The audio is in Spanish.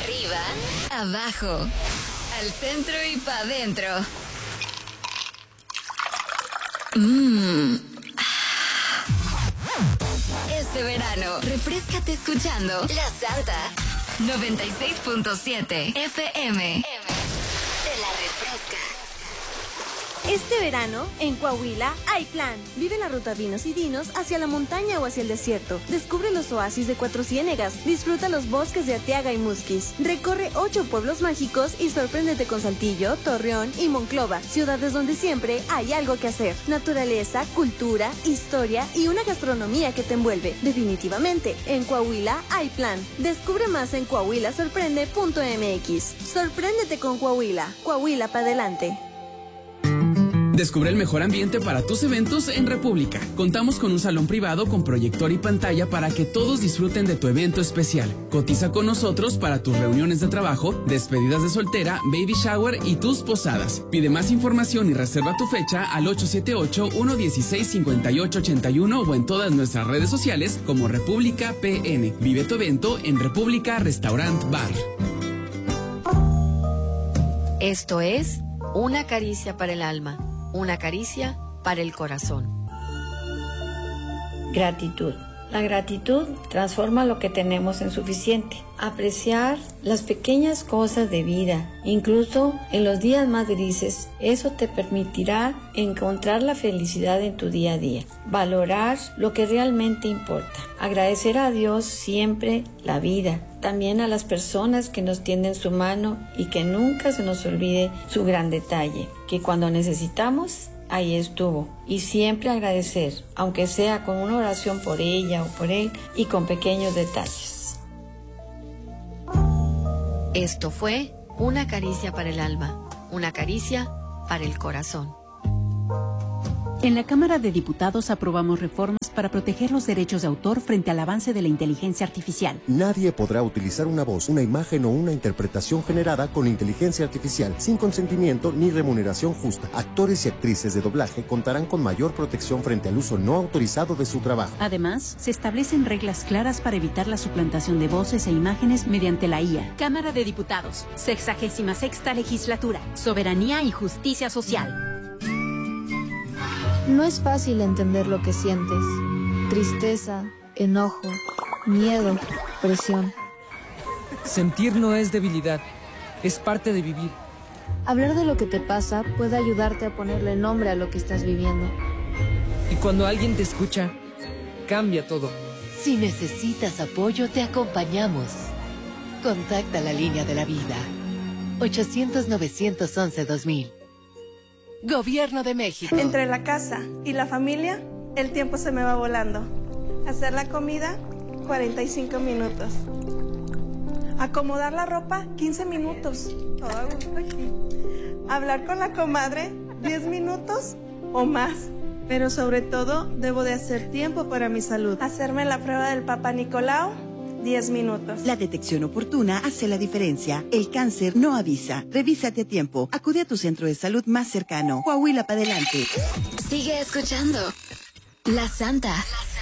Arriba, abajo, al centro y pa' adentro. Este verano, refréscate escuchando La Santa 96.7 FM. Te la refresca. Este verano, en Coahuila, hay plan. Vive la ruta Vinos y Dinos hacia la montaña o hacia el desierto. Descubre los oasis de Cuatro Ciénegas. Disfruta los bosques de Arteaga y Musquis. Recorre 8 pueblos mágicos y sorpréndete con Saltillo, Torreón y Monclova. Ciudades donde siempre hay algo que hacer. Naturaleza, cultura, historia y una gastronomía que te envuelve. Definitivamente, en Coahuila hay plan. Descubre más en coahuilasorprende.mx. Sorpréndete con Coahuila. Coahuila para adelante. Descubre el mejor ambiente para tus eventos en República. Contamos con un salón privado con proyector y pantalla para que todos disfruten de tu evento especial. Cotiza con nosotros para tus reuniones de trabajo, despedidas de soltera, baby shower y tus posadas. Pide más información y reserva tu fecha al 878-116-5881 o en todas nuestras redes sociales como República PN. Vive tu evento en República Restaurant Bar. Esto es Una caricia para el alma. Una caricia para el corazón. Gratitud. La gratitud transforma lo que tenemos en suficiente. Apreciar las pequeñas cosas de vida, incluso en los días más grises, eso te permitirá encontrar la felicidad en tu día a día. Valorar lo que realmente importa. Agradecer a Dios siempre la vida. También a las personas que nos tienden su mano y que nunca se nos olvide su gran detalle, que cuando necesitamos, ahí estuvo. Y siempre agradecer, aunque sea con una oración por ella o por él y con pequeños detalles. Esto fue Una caricia para el alma, una caricia para el corazón. En la Cámara de Diputados aprobamos reformas para proteger los derechos de autor frente al avance de la inteligencia artificial. Nadie podrá utilizar una voz, una imagen o una interpretación generada con inteligencia artificial sin consentimiento ni remuneración justa. Actores y actrices de doblaje contarán con mayor protección frente al uso no autorizado de su trabajo. Además, se establecen reglas claras para evitar la suplantación de voces e imágenes mediante la IA. Cámara de Diputados, 66ª Legislatura, Soberanía y Justicia Social. No es fácil entender lo que sientes. Tristeza, enojo, miedo, presión. Sentir no es debilidad, es parte de vivir. Hablar de lo que te pasa puede ayudarte a ponerle nombre a lo que estás viviendo. Y cuando alguien te escucha, cambia todo. Si necesitas apoyo, te acompañamos. Contacta la línea de la vida. 800-911-2000. Gobierno de México. Entre la casa y la familia, el tiempo se me va volando. Hacer la comida, 45 minutos. Acomodar la ropa, 15 minutos. Todo a gusto aquí. Hablar con la comadre, 10 minutos o más. Pero sobre todo, debo de hacer tiempo para mi salud. Hacerme la prueba del Papa Nicolau, 10 minutos. La detección oportuna hace la diferencia. El cáncer no avisa. Revísate a tiempo. Acude a tu centro de salud más cercano. Coahuila para adelante. Sigue escuchando La Santa.